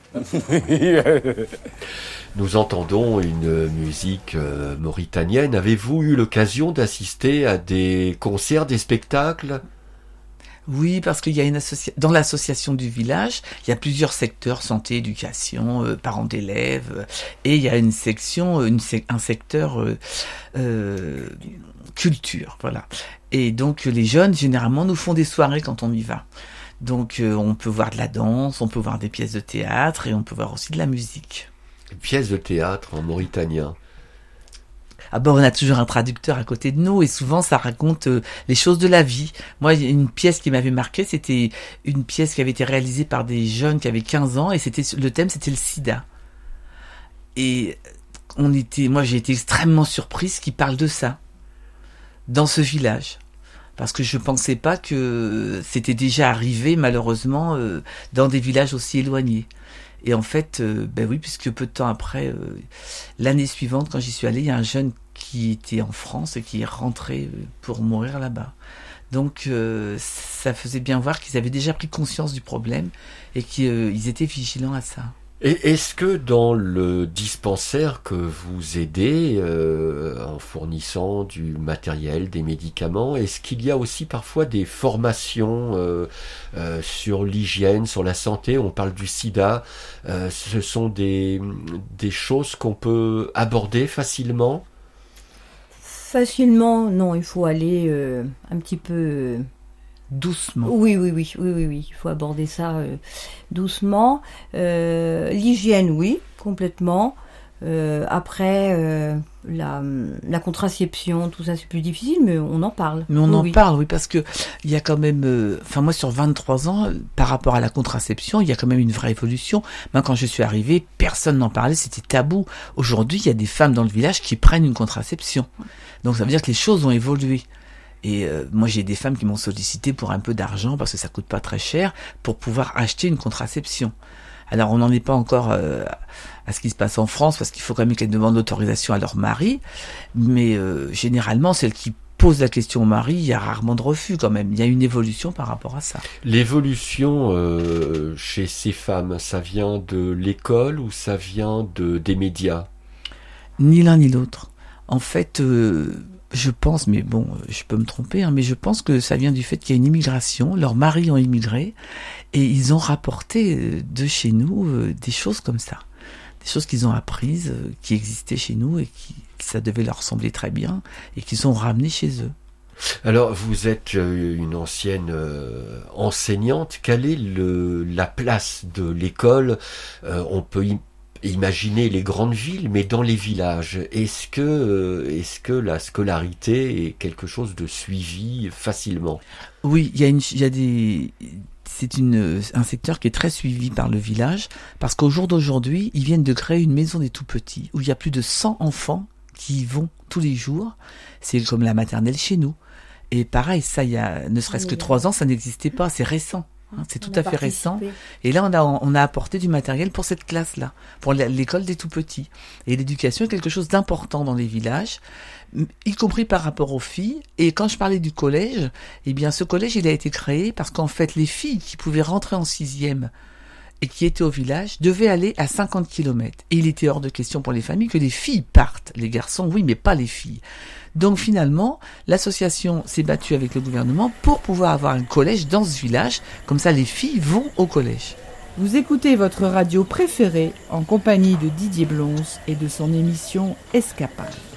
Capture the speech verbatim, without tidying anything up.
Nous entendons une musique euh, mauritanienne. Avez-vous eu l'occasion d'assister à des concerts, des spectacles ? Oui, parce qu'il y a une associa... dans l'association du village, il y a plusieurs secteurs, santé, éducation, euh, parents d'élèves, euh, et il y a une section, une sec... un secteur euh, euh, culture, voilà. Et donc les jeunes, généralement, nous font des soirées quand on y va. Donc euh, on peut voir de la danse, on peut voir des pièces de théâtre, et on peut voir aussi de la musique. Une pièce de théâtre en mauritanien. Ah ben on a toujours un traducteur à côté de nous et souvent ça raconte euh, les choses de la vie. Moi, il y a une pièce qui m'avait marqué, c'était une pièce qui avait été réalisée par des jeunes qui avaient quinze ans et c'était le thème c'était le sida. Et on était, moi j'ai été extrêmement surprise qu'ils parlent de ça dans ce village. Parce que je pensais pas que c'était déjà arrivé malheureusement euh, dans des villages aussi éloignés. Et en fait, euh, ben oui, puisque peu de temps après, euh, l'année suivante, quand j'y suis allée, il y a un jeune qui était en France et qui est rentré pour mourir là-bas. Donc, euh, ça faisait bien voir qu'ils avaient déjà pris conscience du problème et qu'ils euh, étaient vigilants à ça. Et est-ce que dans le dispensaire que vous aidez euh, en fournissant du matériel, des médicaments, est-ce qu'il y a aussi parfois des formations euh, euh, sur l'hygiène, sur la santé ? On parle du sida. Euh, ce sont des, des choses qu'on peut aborder facilement ? Facilement, non, il faut aller euh, un petit peu... Euh... Doucement. Oui, oui, oui, oui, oui, oui. Il faut aborder ça euh, doucement. Euh, l'hygiène, oui, complètement. Euh, après, euh, la, la contraception, tout ça, c'est plus difficile, mais on en parle. Mais on oui, en oui. parle, oui, parce que il y a quand même, enfin euh, moi sur vingt-trois ans, par rapport à la contraception, il y a quand même une vraie évolution. Moi, quand je suis arrivée, personne n'en parlait, c'était tabou. Aujourd'hui, il y a des femmes dans le village qui prennent une contraception. Donc ça veut dire que les choses ont évolué. Et euh, moi, j'ai des femmes qui m'ont sollicité pour un peu d'argent, parce que ça coûte pas très cher, pour pouvoir acheter une contraception. Alors, on n'en est pas encore euh, à ce qui se passe en France, parce qu'il faut quand même qu'elles demandent l'autorisation à leur mari. Mais euh, généralement, celles qui posent la question au mari, il y a rarement de refus quand même. Il y a une évolution par rapport à ça. L'évolution euh, chez ces femmes, ça vient de l'école ou ça vient de, des médias ? Ni l'un ni l'autre. En fait... Euh, Je pense, mais bon, je peux me tromper, hein, mais je pense que ça vient du fait qu'il y a une immigration, leurs maris ont immigré, et ils ont rapporté de chez nous euh, des choses comme ça. Des choses qu'ils ont apprises, euh, qui existaient chez nous, et qui, ça devait leur sembler très bien, et qu'ils ont ramené chez eux. Alors, vous êtes une ancienne euh, enseignante. Quelle est le, la place de l'école ? euh, On peut y Imaginez les grandes villes, mais dans les villages, est-ce que, euh, est-ce que la scolarité est quelque chose de suivi facilement ? Oui, il y a une, il y a des, c'est une, un secteur qui est très suivi par le village, parce qu'au jour d'aujourd'hui, ils viennent de créer une maison des tout-petits, où il y a plus de cent enfants qui y vont tous les jours. C'est comme la maternelle chez nous. Et pareil, ça, il y a, ne serait-ce que trois ans, ça n'existait pas, c'est récent. C'est tout à fait récent. Et là, on a, on a apporté du matériel pour cette classe-là, pour l'école des tout-petits. Et l'éducation est quelque chose d'important dans les villages, y compris par rapport aux filles. Et quand je parlais du collège, eh bien, ce collège, il a été créé parce qu'en fait, les filles qui pouvaient rentrer en sixième et qui étaient au village devaient aller à cinquante kilomètres. Et il était hors de question pour les familles que les filles partent. Les garçons, oui, mais pas les filles. Donc finalement, l'association s'est battue avec le gouvernement pour pouvoir avoir un collège dans ce village. Comme ça, les filles vont au collège. Vous écoutez votre radio préférée en compagnie de Didier Blons et de son émission Escapade.